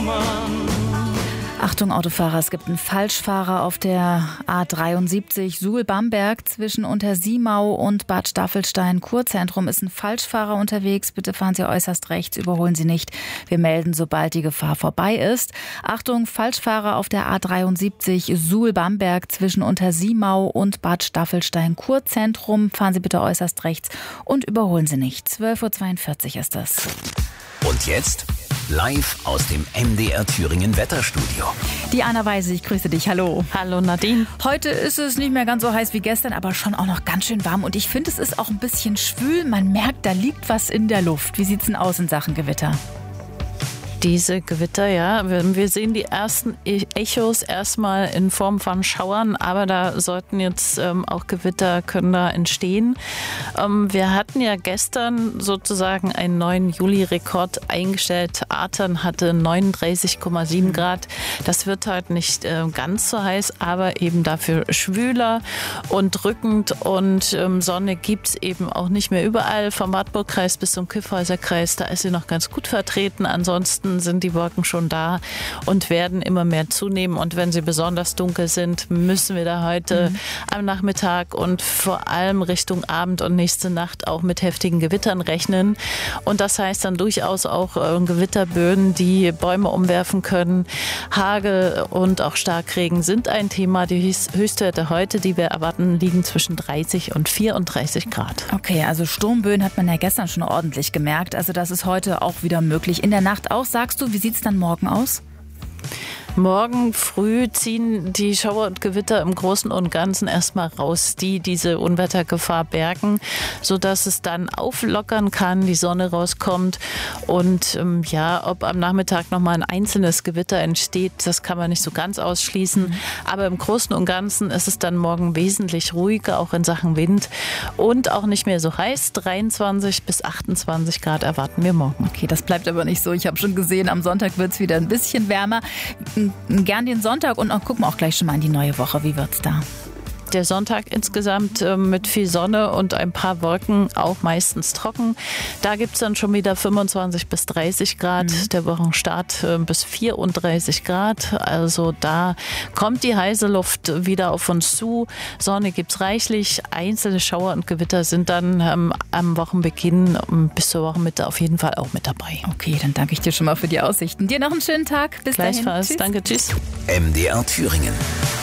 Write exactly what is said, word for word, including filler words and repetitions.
Achtung Autofahrer, es gibt einen Falschfahrer auf der A dreiundsiebzig Suhl-Bamberg zwischen Untersiemau und Bad Staffelstein. Kurzentrum ist ein Falschfahrer unterwegs. Bitte fahren Sie äußerst rechts, überholen Sie nicht. Wir melden, sobald die Gefahr vorbei ist. Achtung, Falschfahrer auf der A dreiundsiebzig Suhl-Bamberg zwischen Untersiemau und Bad Staffelstein. Kurzentrum, fahren Sie bitte äußerst rechts und überholen Sie nicht. zwölf Uhr zweiundvierzig ist das. Und jetzt live aus dem M D R Thüringen Wetterstudio. Die Anna Weise, ich grüße dich. Hallo. Hallo Nadine. Heute ist es nicht mehr ganz so heiß wie gestern, aber schon auch noch ganz schön warm. Und ich finde, es ist auch ein bisschen schwül. Man merkt, da liegt was in der Luft. Wie sieht's denn aus in Sachen Gewitter? Diese Gewitter, ja, wir sehen die ersten Echos erstmal in Form von Schauern, aber da sollten jetzt ähm, auch Gewitter können da entstehen. Ähm, wir hatten ja gestern sozusagen einen neuen Juli-Rekord eingestellt. Artern hatte neununddreißig Komma sieben Grad. Das wird heute nicht äh, ganz so heiß, aber eben dafür schwüler und drückend und ähm, Sonne gibt's eben auch nicht mehr überall. Vom Wartburgkreis bis zum Kyffhäuserkreis, da ist sie noch ganz gut vertreten. Ansonsten sind die Wolken schon da und werden immer mehr zunehmen. Und wenn sie besonders dunkel sind, müssen wir da heute mhm. am Nachmittag und vor allem Richtung Abend und nächste Nacht auch mit heftigen Gewittern rechnen. Und das heißt dann durchaus auch äh, Gewitterböen, die Bäume umwerfen können. Hagel und auch Starkregen sind ein Thema. Die Höchstwerte heute, die wir erwarten, liegen zwischen dreißig und vierunddreißig Grad. Okay, also Sturmböen hat man ja gestern schon ordentlich gemerkt. Also das ist heute auch wieder möglich. In der Nacht auch, sagst du, wie sieht es dann morgen aus? Morgen früh ziehen die Schauer und Gewitter im Großen und Ganzen erstmal raus, die diese Unwettergefahr bergen, sodass es dann auflockern kann, die Sonne rauskommt und ähm, ja, ob am Nachmittag nochmal ein einzelnes Gewitter entsteht, das kann man nicht so ganz ausschließen, mhm. aber im Großen und Ganzen ist es dann morgen wesentlich ruhiger, auch in Sachen Wind und auch nicht mehr so heiß, dreiundzwanzig bis achtundzwanzig Grad erwarten wir morgen. Okay, das bleibt aber nicht so, ich habe schon gesehen, am Sonntag wird es wieder ein bisschen wärmer. Gern den Sonntag und auch gucken wir auch gleich schon mal in die neue Woche. Wie wird's da? Der Sonntag insgesamt äh, mit viel Sonne und ein paar Wolken, auch meistens trocken. Da gibt es dann schon wieder fünfundzwanzig bis dreißig Grad. Mhm. Der Wochenstart äh, bis vierunddreißig Grad. Also da kommt die heiße Luft wieder auf uns zu. Sonne gibt es reichlich. Einzelne Schauer und Gewitter sind dann ähm, am Wochenbeginn bis zur Wochenmitte auf jeden Fall auch mit dabei. Okay, dann danke ich dir schon mal für die Aussichten. Dir noch einen schönen Tag. Bis dahin. Gleichfalls. Danke, tschüss. M D R Thüringen.